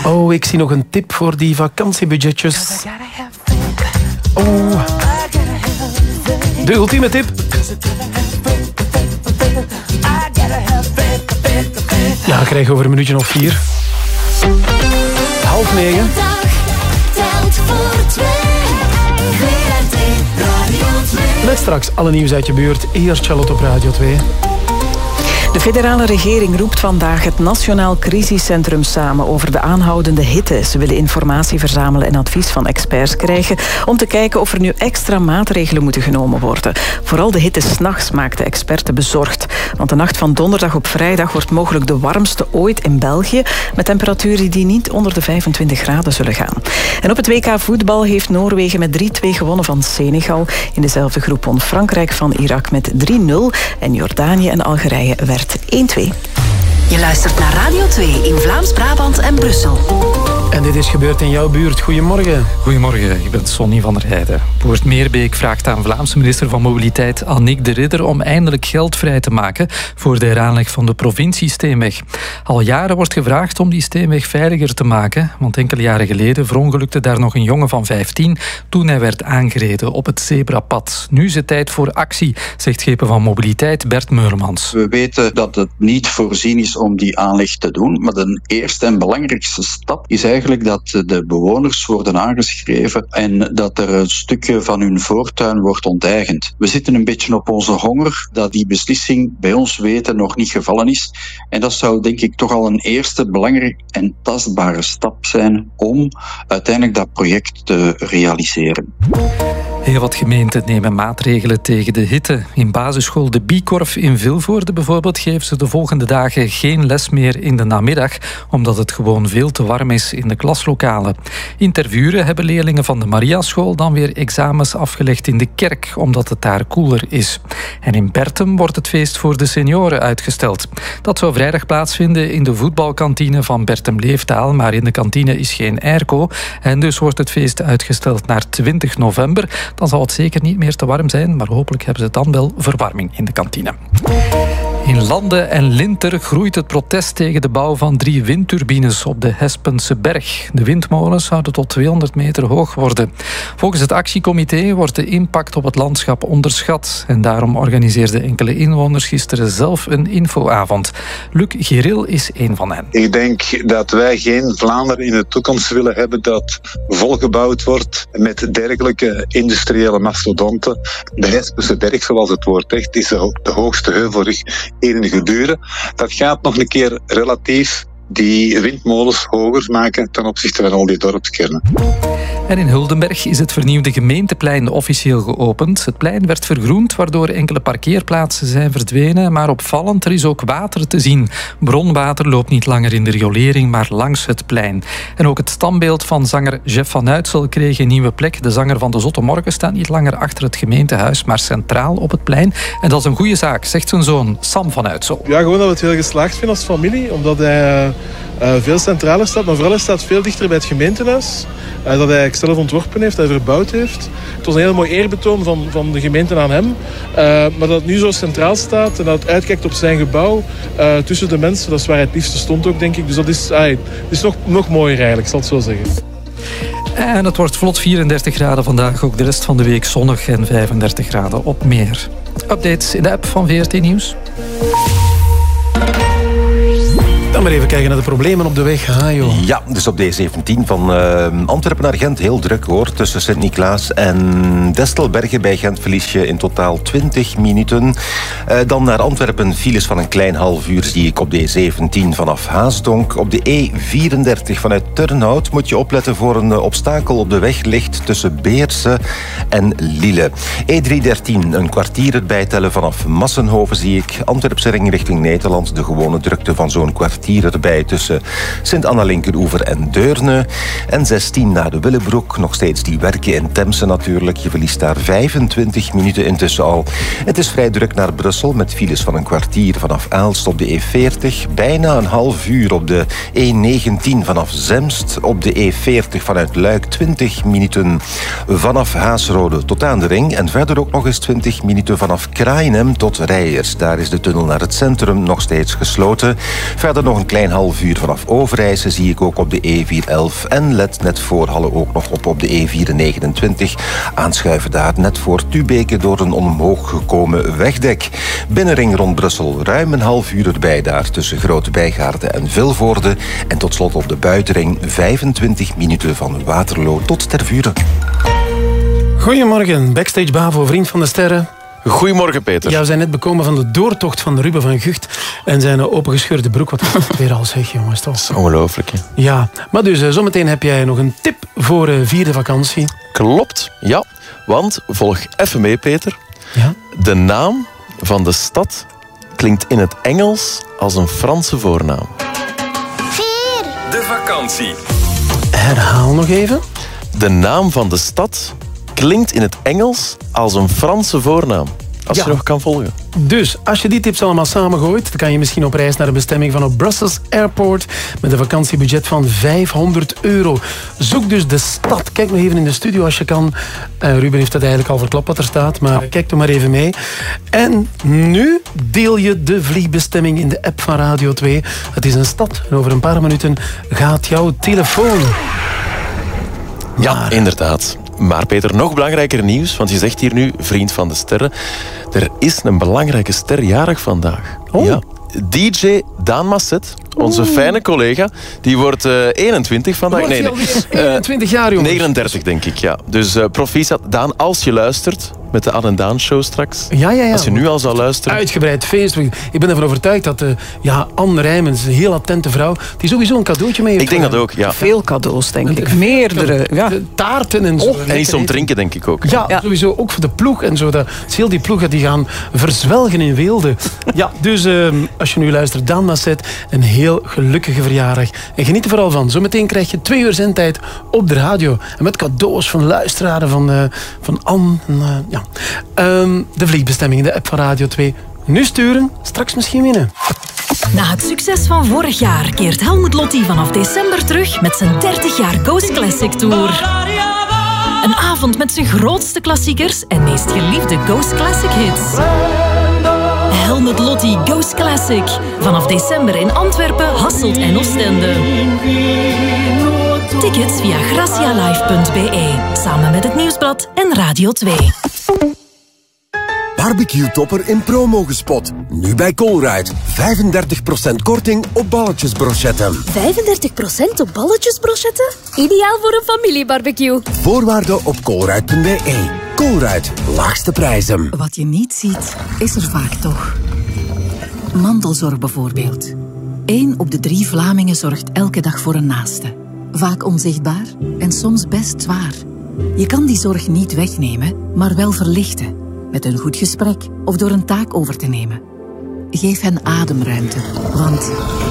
Oh, ik zie nog een tip voor die vakantiebudgetjes. Oh. De ultieme tip. Ja, krijg je over een minuutje of 4. 8:30. Met straks alle nieuws uit je buurt. Eerst Charlotte op Radio 2. De federale regering roept vandaag het Nationaal Crisiscentrum samen over de aanhoudende hitte. Ze willen informatie verzamelen en advies van experts krijgen om te kijken of er nu extra maatregelen moeten genomen worden. Vooral de hitte 's nachts maakt de experten bezorgd. Want de nacht van donderdag op vrijdag wordt mogelijk de warmste ooit in België, met temperaturen die niet onder de 25 graden zullen gaan. En op het WK voetbal heeft Noorwegen met 3-2 gewonnen van Senegal. In dezelfde groep won Frankrijk van Irak met 3-0 en Jordanië en Algerije werd 1-2. Je luistert naar Radio 2 in Vlaams-Brabant en Brussel. En dit is gebeurd in jouw buurt. Goedemorgen. Goedemorgen, ik ben Sonny van der Heijden. Poort Meerbeek vraagt aan Vlaamse minister van Mobiliteit Annick de Ridder om eindelijk geld vrij te maken voor de heraanleg van de provinciesteenweg. Al jaren wordt gevraagd om die steenweg veiliger te maken, want enkele jaren geleden verongelukte daar nog een jongen van 15 toen hij werd aangereden op het zebrapad. Nu is het tijd voor actie, zegt schepen van Mobiliteit Bert Meulemans. We weten dat het niet voorzien is om die aanleg te doen, maar de eerste en belangrijkste stap is eigenlijk dat de bewoners worden aangeschreven en dat er een stukje van hun voortuin wordt onteigend. We zitten een beetje op onze honger dat die beslissing bij ons weten nog niet gevallen is. En dat zou denk ik toch al een eerste belangrijke en tastbare stap zijn om uiteindelijk dat project te realiseren. Heel wat gemeenten nemen maatregelen tegen de hitte. In basisschool De Biekorf in Vilvoorde bijvoorbeeld geven ze de volgende dagen geen les meer in de namiddag, omdat het gewoon veel te warm is in de klaslokalen. In Tervuren hebben leerlingen van de Mariaschool dan weer examens afgelegd in de kerk, omdat het daar koeler is. En in Bertem wordt het feest voor de senioren uitgesteld. Dat zou vrijdag plaatsvinden in de voetbalkantine van Bertem Leeftaal, maar in de kantine is geen airco en dus wordt het feest uitgesteld naar 20 november. Dan zal het zeker niet meer te warm zijn, maar hopelijk hebben ze dan wel verwarming in de kantine. In Landen en Linter groeit het protest tegen de bouw van 3 windturbines op de Hespense Berg. De windmolens zouden tot 200 meter hoog worden. Volgens het actiecomité wordt de impact op het landschap onderschat. En daarom organiseerden enkele inwoners gisteren zelf een infoavond. Luc Geril is een van hen. Ik denk dat wij geen Vlaanderen in de toekomst willen hebben dat volgebouwd wordt met dergelijke industriële mastodonten. De Hespense Berg, zoals het woord zegt, is de hoogste heuvelrug hier in de Geburen. Dat gaat nog een keer relatief die windmolens hoger maken ten opzichte van al die dorpskernen. En in Huldenberg is het vernieuwde gemeenteplein officieel geopend. Het plein werd vergroend, waardoor enkele parkeerplaatsen zijn verdwenen. Maar opvallend, er is ook water te zien. Bronwater loopt niet langer in de riolering, maar langs het plein. En ook het standbeeld van zanger Jeff van Uytsel kreeg een nieuwe plek. De zanger van de Zotte Morgen staat niet langer achter het gemeentehuis, maar centraal op het plein. En dat is een goede zaak, zegt zijn zoon Sam van Uytsel. Ja, gewoon dat we het heel geslaagd vinden als familie, omdat hij veel centraler staat, maar vooral hij staat veel dichter bij het gemeentehuis. Dat hij zelf ontworpen heeft, dat hij verbouwd heeft. Het was een heel mooi eerbetoon van de gemeente aan hem. Maar dat het nu zo centraal staat en dat het uitkijkt op zijn gebouw tussen de mensen, dat is waar hij het liefste stond ook, denk ik. Dus dat is nog mooier eigenlijk, zal het zo zeggen. En het wordt vlot 34 graden vandaag, ook de rest van de week zonnig en 35 graden op meer. Updates in de app van VRT Nieuws. Dan maar even kijken naar de problemen op de weg. Ja, dus op de E17 van Antwerpen naar Gent heel druk hoor. Tussen Sint-Niklaas en Destelbergen bij Gent verlies je in totaal 20 minuten. Dan naar Antwerpen files van een klein half uur zie ik op de E17 vanaf Haasdonk. Op de E34 vanuit Turnhout moet je opletten voor een obstakel op de weg ligt tussen Beerse en Lille. E313 een kwartier erbij tellen vanaf Massenhoven zie ik. Antwerpse ring richting Nederland, de gewone drukte van zo'n kwartier erbij tussen Sint-Anna-Linkeroever en Deurne. En 16 naar de Willebroek. Nog steeds die werken in Temse natuurlijk. Je verliest daar 25 minuten intussen al. Het is vrij druk naar Brussel met files van een kwartier vanaf Aalst op de E40. Bijna een half uur op de E19 vanaf Zemst. Op de E40 vanuit Luik 20 minuten vanaf Haasrode tot aan de ring. En verder ook nog eens 20 minuten vanaf Kraaienhem tot Rijers. Daar is de tunnel naar het centrum nog steeds gesloten. Verder nog een een klein half uur vanaf Overijse zie ik ook op de E411. En let net voor Halle ook nog op de E429. Aanschuiven daar net voor Tubeke door een omhoog gekomen wegdek. Binnenring rond Brussel ruim een half uur erbij daar tussen Grote Bijgaarden en Vilvoorde. En tot slot op de buitenring 25 minuten van Waterloo tot Tervuren. Goedemorgen, Backstage Bavo, vriend van de sterren. Goedemorgen, Peter. Ja, we zijn net bekomen van de doortocht van Ruben van Gucht en zijn opengescheurde broek. Wat weer al zeg, jongens. Toch? Dat is ongelooflijk, hè? Ja, maar dus zometeen heb jij nog een tip voor vierde vakantie. Klopt, ja. Want, volg even mee, Peter. Ja? De naam van de stad klinkt in het Engels als een Franse voornaam. 4. De vakantie. Herhaal nog even. De naam van de stad klinkt in het Engels als een Franse voornaam. Als je nog kan volgen. Dus, als je die tips allemaal samengooit, dan kan je misschien op reis naar een bestemming van op Brussels Airport met een vakantiebudget van €500. Zoek dus de stad. Kijk nog even in de studio als je kan. Ruben heeft dat eigenlijk al verklapt wat er staat, maar kijk toch maar even mee. En nu deel je de vliegbestemming in de app van Radio 2. Het is een stad en over een paar minuten gaat jouw telefoon. Ja, inderdaad. Maar Peter, nog belangrijker nieuws, want je zegt hier nu vriend van de sterren. Er is een belangrijke ster jarig vandaag. Oh. Ja. DJ Daan Masset, onze fijne collega, die wordt 21 vandaag. Nee, 21 jaar, jongens. 39, denk ik, ja. Dus proficiat, Daan, als je luistert met de Anne en Daan show straks. Ja. Als je nu al zou luisteren. Uitgebreid feest. Ik ben ervan overtuigd dat Anne Rijmens, een heel attente vrouw, die sowieso een cadeautje mee heeft. Ik denk dat ook, ja. Veel cadeaus, denk ik. Meerdere. Ja. Taarten en zo. En iets om drinken, denk ik ook. Ja, sowieso. Ook voor de ploeg en zo. Dat is heel die ploegen die gaan verzwelgen in weelde. Ja, dus als je nu luistert, Daan Masset, een heel gelukkige verjaardag. En geniet er vooral van. Zometeen krijg je 2 uur zendtijd op de radio. En met cadeaus van luisteraren van Anne. De vliegbestemming in de app van Radio 2. Nu sturen, straks misschien winnen. Na het succes van vorig jaar keert Helmut Lotti vanaf december terug met zijn 30 jaar Ghost Classic Tour. Een avond met zijn grootste klassiekers en meest geliefde Ghost Classic hits. Helmut Lotti Ghost Classic. Vanaf december in Antwerpen, Hasselt en Oostende. Tickets via gracialive.be. Samen met het Nieuwsblad en Radio 2. Barbecue topper in promo gespot. Nu bij Colruyt. 35% korting op balletjesbrochetten. 35% op balletjesbrochetten? Ideaal voor een familiebarbecue. Voorwaarden op colruyt.be. Colruyt. Laagste prijzen. Wat je niet ziet, is er vaak toch. Mantelzorg bijvoorbeeld. 1 op de 3 Vlamingen zorgt elke dag voor een naaste. Vaak onzichtbaar en soms best zwaar. Je kan die zorg niet wegnemen, maar wel verlichten. Met een goed gesprek of door een taak over te nemen. Geef hen ademruimte, want...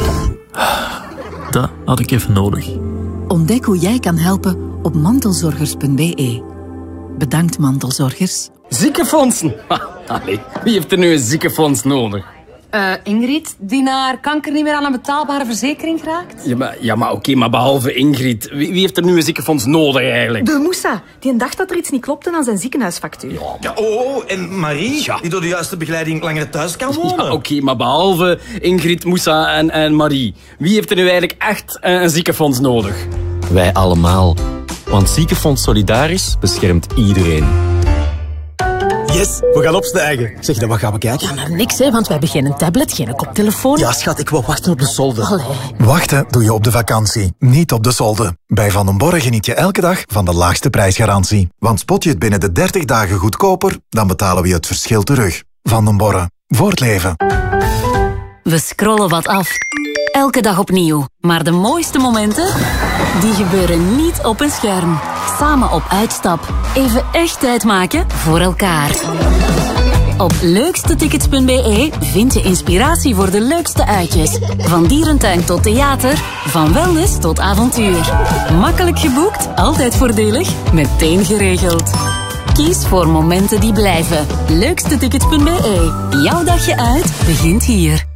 Dat had ik even nodig. Ontdek hoe jij kan helpen op mantelzorgers.be. Bedankt, mantelzorgers. Ziekenfondsen? Allee, wie heeft er nu een ziekenfonds nodig? Ingrid, die naar kanker niet meer aan een betaalbare verzekering geraakt? Ja, maar oké, maar behalve Ingrid, wie heeft er nu een ziekenfonds nodig eigenlijk? De Moussa, die dacht dat er iets niet klopte aan zijn ziekenhuisfactuur. Ja, en Marie, die door de juiste begeleiding langer thuis kan wonen. Ja, oké, maar behalve Ingrid, Moussa en Marie, wie heeft er nu eigenlijk echt een ziekenfonds nodig? Wij allemaal. Want Ziekenfonds Solidaris beschermt iedereen. Yes, we gaan opstijgen. Zeg, dan wat gaan we kijken? Ja, naar niks, hè, want we hebben geen tablet, geen koptelefoon. Ja, schat, ik wil wachten op de solde. Allee. Wachten doe je op de vakantie, niet op de solde. Bij Van den Borre geniet je elke dag van de laagste prijsgarantie. Want spot je het binnen de 30 dagen goedkoper, dan betalen we je het verschil terug. Van den Borre, voor het leven. We scrollen wat af. Elke dag opnieuw. Maar de mooiste momenten, die gebeuren niet op een scherm. Samen op uitstap. Even echt tijd maken voor elkaar. Op leukstetickets.be vind je inspiratie voor de leukste uitjes. Van dierentuin tot theater, van wellness tot avontuur. Makkelijk geboekt, altijd voordelig, meteen geregeld. Kies voor momenten die blijven. Leukstetickets.be. Jouw dagje uit begint hier.